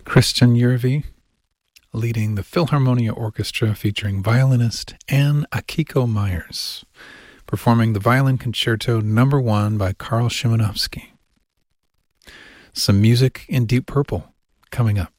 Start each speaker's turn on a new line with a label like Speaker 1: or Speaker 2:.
Speaker 1: Christian Yervi, leading the Philharmonia Orchestra featuring violinist Anne Akiko Myers, performing the Violin Concerto No. 1 by Karl Szymanowski. Some music in Deep Purple coming up.